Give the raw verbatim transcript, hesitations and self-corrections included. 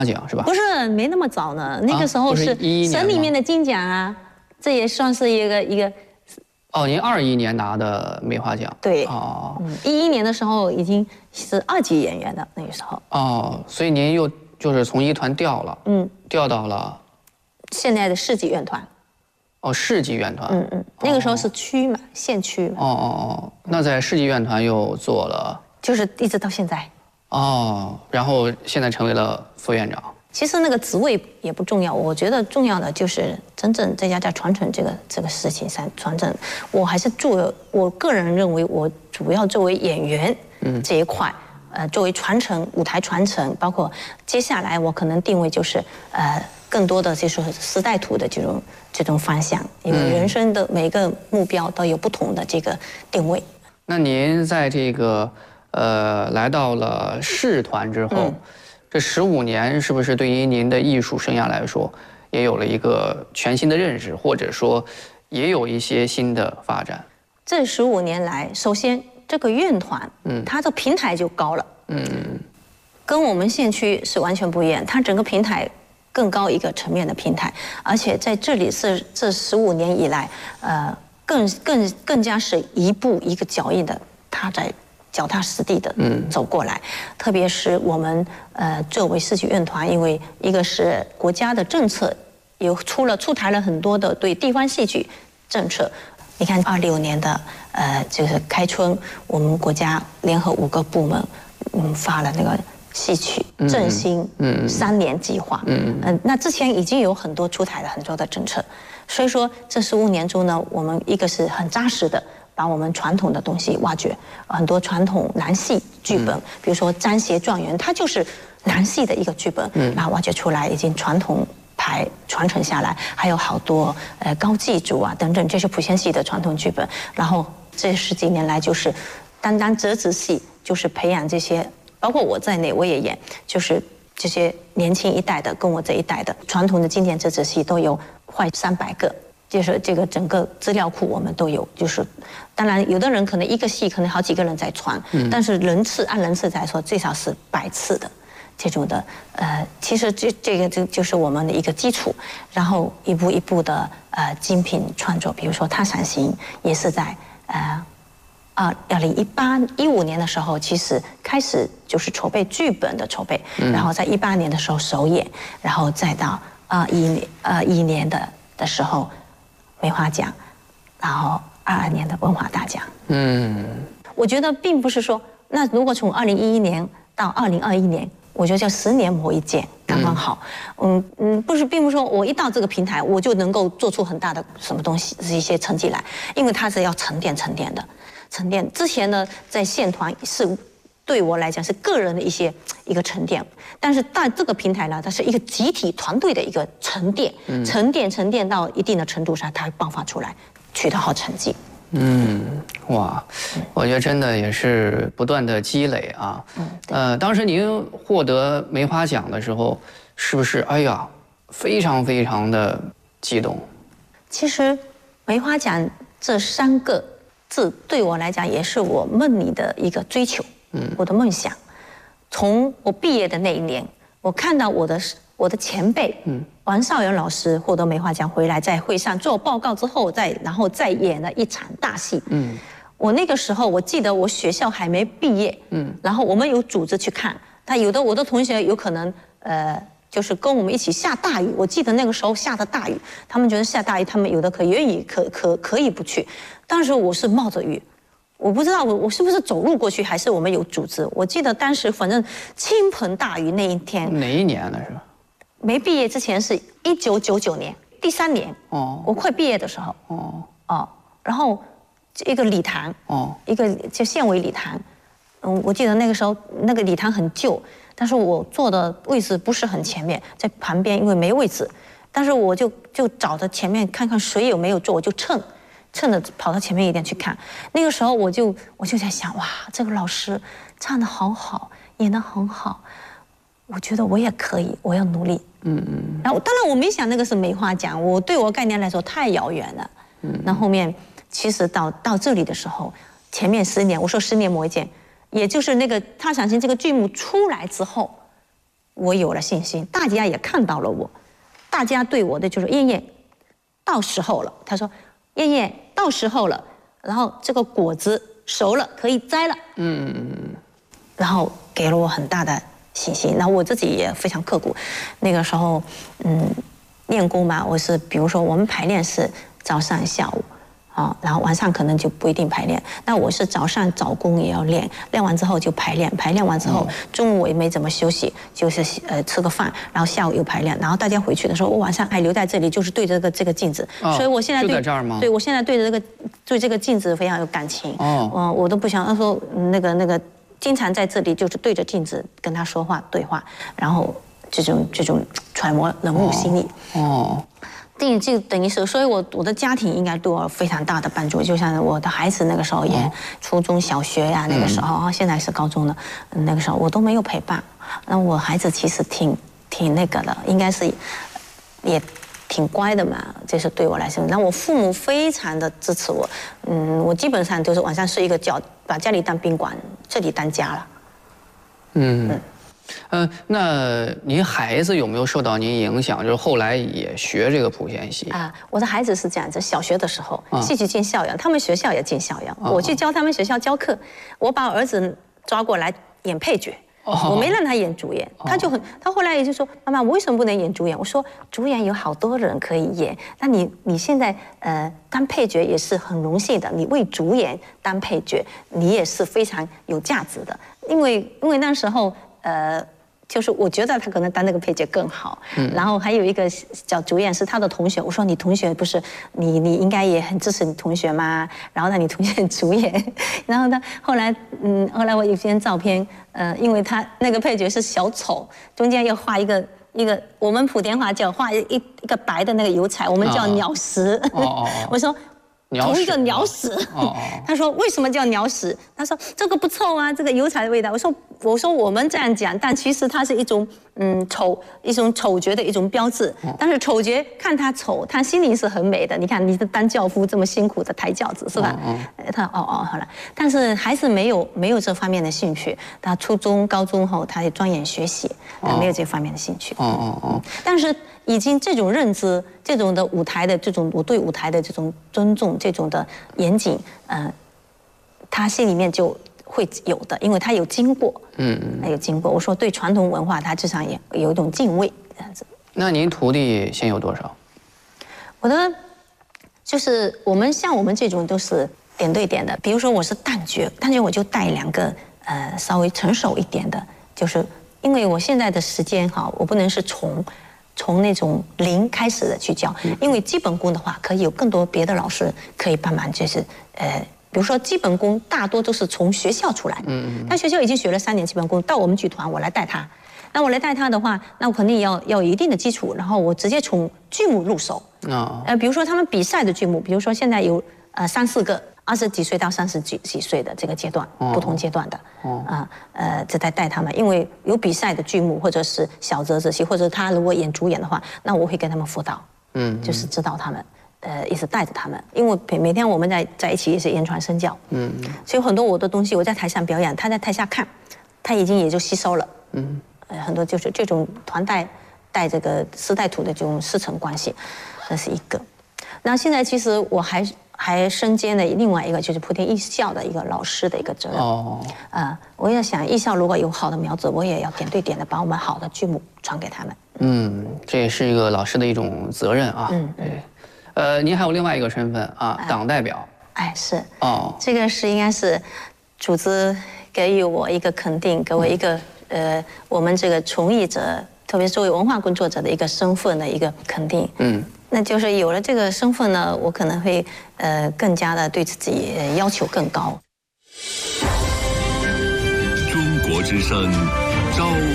奖是吧？ 不是，没那么早呢。那个时候是省里面的金奖啊，这也算是一个一个。 哦，您二一年拿的梅花奖。 对。 哦。 嗯，一一年的时候已经是二级演员的那个时候。 哦，所以您又就是从一团调了。嗯。调到了现在的市级院团。 哦，市级院团。 嗯嗯。那个时候是区嘛，县区嘛。 哦哦哦，那在市级院团又做了。 就是一直到现在。 哦，然后现在成为了副院长。 其实那个职位也不重要，我觉得重要的就是真正在家在传承这个这个事情上传承。我还是做，我个人认为我主要作为演员这一块，呃，作为传承舞台传承，包括接下来我可能定位就是呃更多的就是时代图的这种这种方向，因为人生的每个目标都有不同的这个定位。 那您在这个。呃，来到了市团之后，嗯、这十五年是不是对于您的艺术生涯来说，也有了一个全新的认识，或者说，也有一些新的发展？ 这十五年来，首先这个院团，嗯，它的平台就高了，嗯，跟我们县区是完全不一样，它整个平台更高一个层面的平台，而且在这里是这十五年以来，呃，更更更加是一步一个脚印的，它在。脚踏实地的走过来，嗯、特别是我们呃作为市级院团，因为一个是国家的政策，有出了出台了很多的对地方戏剧政策。你看二六年的呃就是开春，我们国家联合五个部门嗯发了那个戏曲振兴三年计划，嗯嗯、呃，那之前已经有很多出台了很多的政策，所以说这十五年中呢，我们一个是很扎实的。把我们传统的东西挖掘，很多传统南戏剧本，嗯、比如说《张协状元》，它就是南戏的一个剧本，嗯，然后挖掘出来，已经传统牌传承下来，还有好多呃高祭祖啊等等，这是莆仙戏的传统剧本。然后这十几年来，就是单单折子戏，就是培养这些，包括我在内，我也演，就是这些年轻一代的，跟我这一代的传统的经典折子戏都有快三百个。就是这个整个资料库我们都有，就是当然有的人可能一个戏可能好几个人在传，嗯、但是人次按人次来说，最少是百次的这种的。呃，其实这这个就就是我们的一个基础，然后一步一步的呃精品创作，比如说《踏伞行》也是在呃二二零一八一五年的时候，其实开始就是筹备剧本的筹备，嗯、然后在一八年的时候首演，然后再到二一年二一年的的时候。梅花奖，然后二二年的文化大奖。嗯，我觉得并不是说，那如果从二零一一年到二零二一年，我觉得叫十年磨一剑，刚刚好。嗯嗯，不是，并不是说我一到这个平台，我就能够做出很大的什么东西，是一些成绩来，因为它是要沉淀沉淀的，沉淀。之前呢，在县团是。对我来讲是个人的一些一个沉淀，但是在这个平台呢，它是一个集体团队的一个沉淀，嗯、沉淀沉淀到一定的程度上，它会爆发出来，取得好成绩。 嗯，哇，我觉得真的也是不断的积累啊。嗯，呃，当时您获得梅花奖的时候，是不是哎呀，非常非常的激动？ 其实，梅花奖这三个字对我来讲，也是我梦里的一个追求。嗯，我的梦想，从我毕业的那一年，我看到我的我的前辈，嗯，王少元老师获得梅花奖回来，在会上做报告之后，再然后再演了一场大戏，嗯，我那个时候我记得我学校还没毕业，嗯，然后我们有组织去看，他有的我的同学有可能呃。就是跟我们一起下大雨，我记得那个时候下的大雨，他们觉得下大雨，他们有的可愿意可可可以不去，当时我是冒着雨。我不知道我我是不是走路过去，还是我们有组织。我记得当时反正倾盆大雨那一天。 哪一年呢？是吧？ 没毕业之前是一九九九年，第三年。哦。我快毕业的时候。哦。哦。然后一个礼堂。哦。一个就县委礼堂，嗯，我记得那个时候那个礼堂很旧，但是我坐的位置不是很前面，在旁边，因为没位置，但是我就就找着前面看看谁有没有坐，我就蹭。趁着跑到前面一点去看，那个时候我就我就在想，哇，这个老师唱得好好，演得很好，我觉得我也可以，我要努力。嗯嗯。然后当然我没想那个是梅花奖，我对我概念来说太遥远了。嗯。那后面其实到到这里的时候，前面十年，我说十年磨一剑，也就是那个《踏伞行》这个剧目出来之后， 我有了信心，大家也看到了我，大家对我的就是燕燕，到时候了。他说，燕燕到时候了，然后这个果子熟了，可以摘了。嗯嗯嗯。然后给了我很大的信心，然后我自己也非常刻苦。那个时候，嗯，练功嘛，我是比如说我们排练是早上下午。啊，然后晚上可能就不一定排练。那我是早上早功也要练，练完之后就排练，排练完之后中午我也没怎么休息，就是呃吃个饭，然后下午又排练。然后大家回去的时候，我晚上还留在这里，就是对着这个这个镜子。 哦、 所以我现在对就在这儿吗？ 对，我现在对着这个对这个镜子非常有感情。哦，嗯，我都不想说那个那个，经常在这里就是对着镜子跟他说话对话，然后这种这种揣摩人物心理。哦。哦等于就等于是，所以我我的家庭应该对我非常大的帮助。就像我的孩子那个时候也初中小学呀、啊，那个时候啊，现在是高中了，那个时候我都没有陪伴。那我孩子其实挺挺那个的，应该是也挺乖的嘛，这是对我来说。那我父母非常的支持我，嗯，我基本上就是晚上睡一个觉，把家里当宾馆，这里当家了。 嗯。嗯呃，那您孩子有没有受到您影响？就是后来也学这个莆田戏啊？我的孩子是这样子，小学的时候戏剧进校园，他们学校也进校园，我去教他们学校教课，我把我儿子抓过来演配角，我没让他演主演，他就很，他后来也就说，妈妈，我为什么不能演主演？我说主演有好多人可以演，那你你现在呃当配角也是很荣幸的，你为主演当配角，你也是非常有价值的，因为因为那时候。呃，就是我觉得他可能当那个配角更好。嗯。然后还有一个叫主演是他的同学，我说你同学不是你你应该也很支持你同学吗？然后让你同学主演。然后他后来嗯，后来我有一张照片，呃，因为他那个配角是小丑，中间要画一个一个我们莆田话叫画一一个白的那个油彩，我们叫鸟屎。哦。我说。同一个鸟屎，哦、他说为什么叫鸟屎？他说这个不臭啊，这个油彩的味道。我说我说我们这样讲，但其实它是一种嗯丑一种丑角的一种标志。但是丑角看他丑，他心里是很美的。你看你是当教夫这么辛苦的抬轿子是吧？哦、他哦哦好了，但是还是没有没有这方面的兴趣。他初中高中后他也钻研学习，他没有这方面的兴趣。哦哦哦。但是。已经这种认知，这种的舞台的这种我对舞台的这种尊重，这种的严谨，呃，他心里面就会有的，因为他有经过，嗯嗯，他有经过。我说对传统文化，他至少也有一种敬畏这样子。 那您徒弟现有多少？ 我的就是我们像我们这种都是点对点的，比如说我是旦角，旦角我就带两个呃稍微成熟一点的，就是因为我现在的时间哈，我不能是从。从那种零开始的去教，因为基本功的话，可以有更多别的老师可以帮忙，就是呃，比如说基本功大多都是从学校出来的，嗯，他学校已经学了三年基本功，到我们剧团我来带他，那我来带他的话，那我肯定要要有一定的基础，然后我直接从剧目入手，啊，呃，比如说他们比赛的剧目，比如说现在有呃三四个。二十几岁到三十几几岁的这个阶段，不同阶段的，啊呃，这在带他们，因为有比赛的剧目或者是小折子戏，或者他如果演主演的话，那我会跟他们辅导，嗯，就是指导他们，呃，一直带着他们，因为每每天我们在在一起也是言传身教，嗯，所以很多我的东西我在台上表演，他在台下看，他已经也就吸收了，嗯，呃，很多就是这种团带带这个师带徒的这种师承关系，这是一个。那现在其实我还。还身兼了另外一个就是莆田艺校的一个老师的一个责任哦，呃，我也想艺校如果有好的苗子，我也要点对点的把我们好的剧目传给他们。嗯， 这也是一个老师的一种责任啊。嗯，对。呃，您还有另外一个身份啊，呃、党代表。 哎，是哦，这个是应该是组织给予我一个肯定，给我一个、嗯、呃，我们这个从艺者，特别是作为文化工作者的一个身份的一个肯定。嗯。那就是有了这个身份呢，我可能会呃更加的对自己要求更高。 中国之声，招。